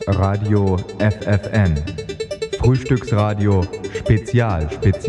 Radio FFN. Frühstücksradio Spezial.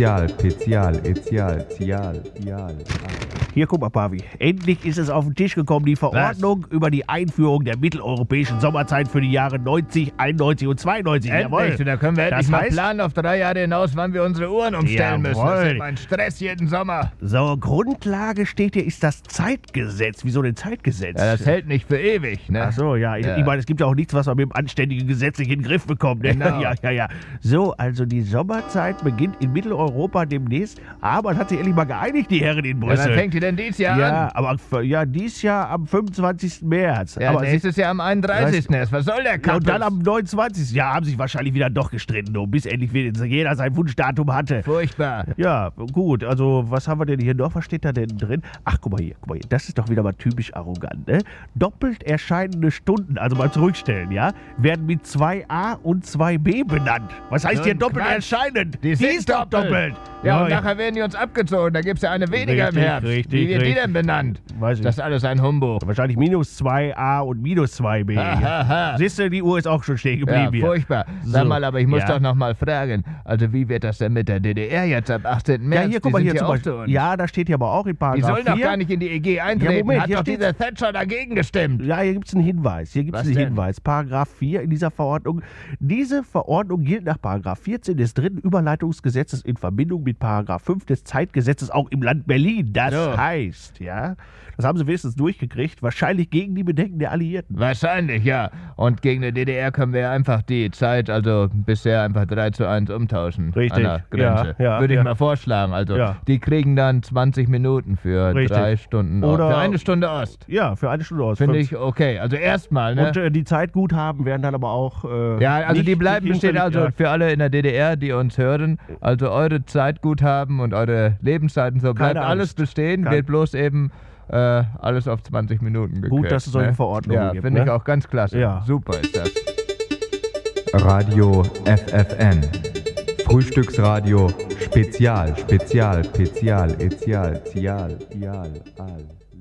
Hier, guck mal, Pavi. Endlich ist es auf den Tisch gekommen, die Verordnung über die Einführung der mitteleuropäischen Sommerzeit für die Jahre 90, 91 und 92. Endlich, da können wir endlich Das mal heißt- planen auf 3 Jahre hinaus, wann wir unsere Uhren umstellen müssen. Das Jawohl. ist immer ein Stress jeden Sommer. So, Grundlage steht hier, ist das Zeitgesetz. Wieso denn Zeitgesetz? Ja, das hält nicht für ewig, ne? Ach so, ja. Ich meine, es gibt ja auch nichts, was man mit dem anständigen Gesetz nicht in den Griff bekommt. Ne? Genau. Ja. So, also die Sommerzeit beginnt in Mitteleuropa demnächst. Aber man hat sich endlich mal geeinigt, die Herren in Ja, Brüssel. wann fängt die denn dieses Jahr an? Ja, aber dies Jahr am 25. März. Ja, aber nächstes Jahr am 31. erst. Was soll der ja, Kampf? und dann am 29. Ja, haben sich wahrscheinlich wieder doch gestritten, bis endlich jeder sein Wunschdatum hatte. Furchtbar. Ja, gut, also was haben wir denn hier noch? Was steht da denn drin? Ach, guck mal hier. Das ist doch wieder mal typisch arrogant, ne? Doppelt erscheinende Stunden, also beim Zurückstellen, ja, werden mit 2a und 2b benannt. Was heißt So hier ein doppelt Quatsch. erscheinend? Die sind ist doch doppelt. Ja, und nachher werden die uns abgezogen. Da gibt es ja eine weniger im Richtig, Herbst. richtig, Wie wird die richtig. denn benannt? Weiß ich Das ist alles ein Humbug. Wahrscheinlich minus 2a und minus 2b. Aha. Siehst du, die Uhr ist auch schon stehen Ja, geblieben hier. furchtbar. Sag So. mal, aber ich muss Ja. doch noch mal fragen. Also wie wird das denn mit der DDR jetzt ab 18. März? Ja, hier, guck mal, Die hier sind zum auch Beispiel. zu uns. Ja, da steht hier aber auch in Die Paragraph sollen doch 4. gar nicht in die EG eintreten. Ja, Moment, Hat hier doch steht- dieser Thatcher dagegen gestimmt. Ja, hier gibt es einen Hinweis. Was denn? Paragraph 4 in dieser Verordnung. Diese Verordnung gilt nach Paragraph 14 des dritten Überleitungsgesetzes in Verbindung mit Paragraph 5 des Zeitgesetzes auch im Land Berlin. Das So. heißt, ja, das haben sie wenigstens durchgekriegt, wahrscheinlich gegen die Bedenken der Alliierten. Wahrscheinlich, ja. Und gegen die DDR können wir einfach die Zeit, also bisher einfach 3:1 umtauschen. Richtig. An der Grenze. Ja, Würde ich ja. mal vorschlagen. Also Ja. die kriegen dann 20 Minuten für Richtig. 3 Stunden Oder- für 1 Stunde Ost. Ja, für eine Stunde aus. Finde ich okay. Also erstmal, ne? Und die Zeitguthaben werden dann aber auch. Ja, also nicht- die bleiben nicht bestehen, also hinfällig, für alle in der DDR, die uns hören, also eure Zeitguthaben und eure Lebenszeiten, so bleibt Keine alles Angst. bestehen, Kein- wird bloß eben alles auf 20 Minuten gekürzt. Gut, dass es solche ne? Verordnungen Ja, gibt, finde ich ne? auch ganz klasse. Ja. Super ist das. Radio FFN. Frühstücksradio Spezial.